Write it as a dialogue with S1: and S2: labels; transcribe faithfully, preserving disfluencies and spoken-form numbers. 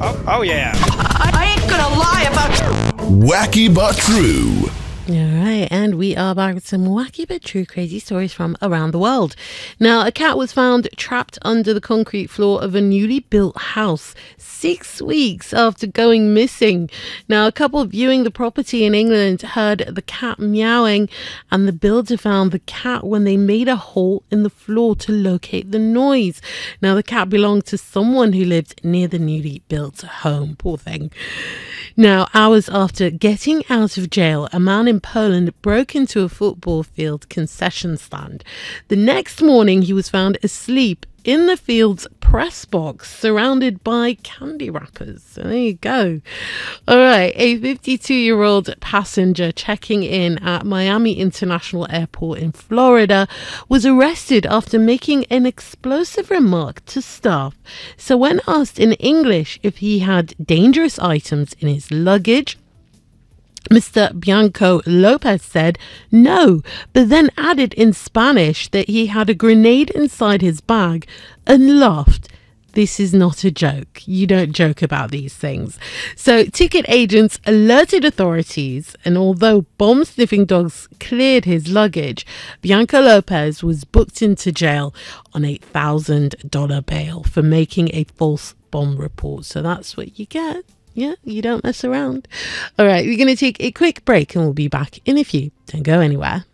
S1: Oh, oh yeah.
S2: I, I ain't gonna lie about you.
S3: Wacky but true.
S4: All right, and we are back with some wacky but true crazy stories from around the world. Now, a cat was found trapped under the concrete floor of a newly built house six weeks after going missing. Now, a couple viewing the property in England heard the cat meowing, and the builder found the cat when they made a hole in the floor to locate the noise. Now, the cat belonged to someone who lived near the newly built home. Poor thing. Now, hours after getting out of jail, a man in Poland broke into a football field concession stand. The next morning, he was found asleep in the field's press box, surrounded by candy wrappers. So there you go. All right, a fifty-two-year-old passenger checking in at Miami International Airport in Florida was arrested after making an explosive remark to staff. So when asked in English if he had dangerous items in his luggage, Mister Bianco Lopez said no, but then added in Spanish that he had a grenade inside his bag and laughed. This is not a joke. You don't joke about these things. So ticket agents alerted authorities, and although bomb-sniffing dogs cleared his luggage, Bianco Lopez was booked into jail on a one thousand dollars bail for making a false bomb report. So that's what you get. Yeah, you don't mess around. All right, we're going to take a quick break and we'll be back in a few. Don't go anywhere.